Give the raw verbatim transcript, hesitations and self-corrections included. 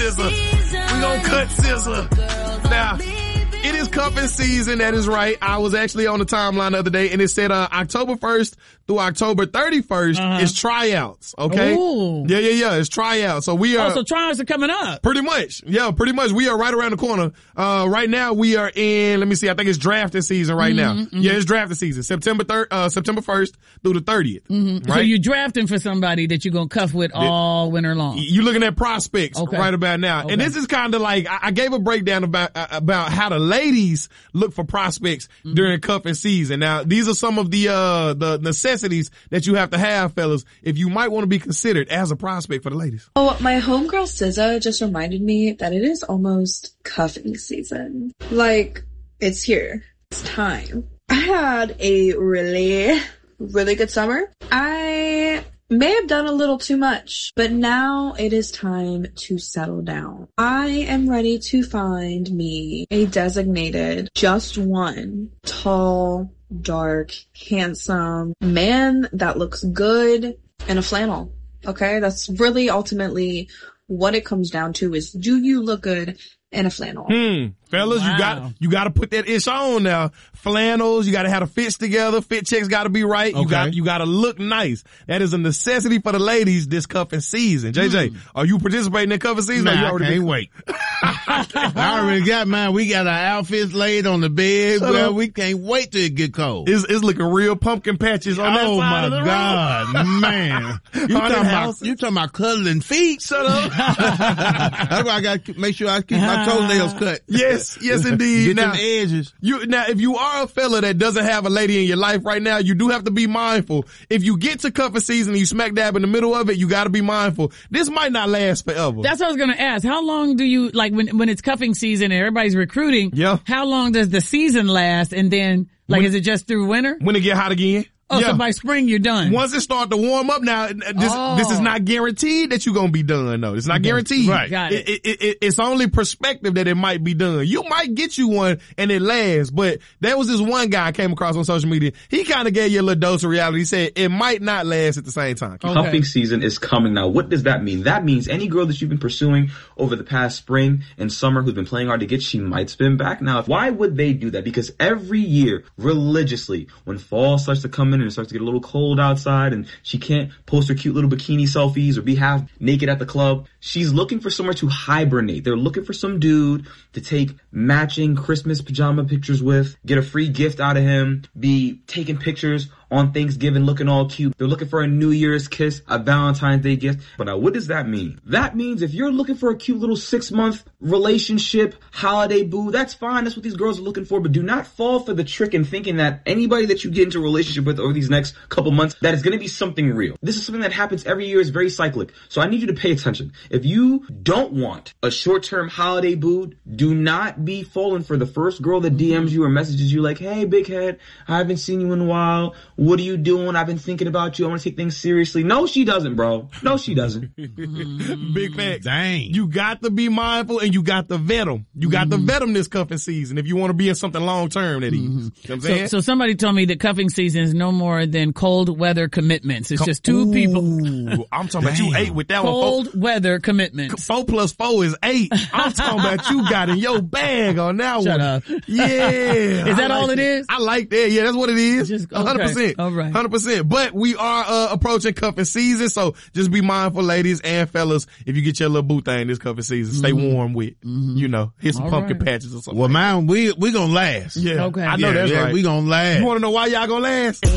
scissor. We gonna cut scissor. Now, it is cuffing season. That is right. I was actually on the timeline the other day and it said, uh, October first through October thirty-first uh-huh. is tryouts. Okay. Ooh. Yeah, yeah, yeah. It's tryouts. So we are. Oh, so tryouts are coming up. Pretty much. Yeah, pretty much. We are right around the corner. Uh, right now we are in, let me see, I think it's drafting season right mm-hmm, now. Mm-hmm. Yeah, it's drafting season. September third, uh, September first through the thirtieth. Mm-hmm. Right? So you're drafting for somebody that you're going to cuff with all winter long. You're looking at prospects okay. right about now. Okay. And this is kind of like, I, I gave a breakdown about, uh, about how the ladies look for prospects mm-hmm. during cuffing season. Now, these are some of the, uh, the necessities that you have to have, fellas, if you might want to be considered as a prospect for the ladies. Oh, my homegirl S Z A just reminded me that it is almost cuffing season. Like, it's here. It's time. I had a really, really good summer. I may have done a little too much, but now it is time to settle down. I am ready to find me a designated, just one, tall, dark, handsome man that looks good in a flannel. Okay? That's really ultimately what it comes down to is, do you look good in a flannel? Hmm. Fellas, wow. you got, you got to put that ish on now. Flannels, you got to have the fits together. Fit checks got to be right. Okay. You got, you got to look nice. That is a necessity for the ladies this cuffing season. J J, mm. are you participating in cuffing season? Nah, you already I can't been- wait. I already got mine. We got our outfits laid on the bed. Shut well, up. We can't wait till it get cold. It's, it's looking real pumpkin patches on that oh side of the Oh my God, room. man. You talking about, you talking about cuddling feet? Shut up. That's why I got to make sure I keep my toenails cut. Yes, yes indeed. Get now, them edges. You, now, if you are a fella that doesn't have a lady in your life right now, you do have to be mindful. If you get to cuffing season and you smack dab in the middle of it, you gotta be mindful. This might not last forever. That's what I was gonna ask. How long do you, like when, when it's cuffing season and everybody's recruiting, yeah. how long does the season last and then, like, when, is it just through winter? When it get hot again? Oh, yeah. so by spring you're done. Once it start to warm up now, this, oh. this is not guaranteed that you're gonna be done though. It's not guaranteed. Right. Got it. It, it, it, it's only perspective that it might be done. You might get you one and it lasts, but there was this one guy I came across on social media. He kind of gave you a little dose of reality. He said it might not last at the same time. Okay. Cuffing season is coming now. What does that mean? That means any girl that you've been pursuing over the past spring and summer who's been playing hard to get, she might spin back. Now, why would they do that? Because every year, religiously, when fall starts to come in and it starts to get a little cold outside and she can't post her cute little bikini selfies or be half naked at the club, she's looking for somewhere to hibernate. They're looking for some dude to take matching Christmas pajama pictures with, get a free gift out of him, be taking pictures on Thanksgiving looking all cute. They're looking for a New Year's kiss, a Valentine's Day gift. But now what does that mean? That means if you're looking for a cute little six month relationship, holiday boo, that's fine. That's what these girls are looking for. But do not fall for the trick in thinking that anybody that you get into a relationship with over these next couple months, that is going to be something real. This is something that happens every year. It's very cyclic. So I need you to pay attention. If you don't want a short-term holiday boo, do not be falling for the first girl that D Ms you or messages you like, hey, big head, I haven't seen you in a while. What are you doing? I've been thinking about you. I want to take things seriously. No, she doesn't, bro. No, she doesn't. Big facts. Dang. You got to be mindful and you got to vet them. You got mm-hmm. to vet them this cuffing season if you want to be in something long term. That mm-hmm. is. You know what I'm saying? So, so somebody told me that cuffing season is no more than cold weather commitments. It's Co- just two Ooh, people. I'm talking Dang. about you eight with that cold one. Cold weather commitments. Four plus four is eight. I'm talking about you got in your bag on that Shut one. Up. Yeah. Is that like all it is? I like that. Yeah, that's what it is. Just, okay. one hundred percent. All right. one hundred percent. But we are uh, approaching cuffing season, so just be mindful, ladies and fellas, if you get your little boo thing this cuffing season, stay mm-hmm. warm with, mm-hmm. you know, hit some all pumpkin right. patches or something. Well, man, we we gonna last. Yeah. Okay. I know yeah, that's yeah, right. We gonna last. You want to know why y'all gonna last?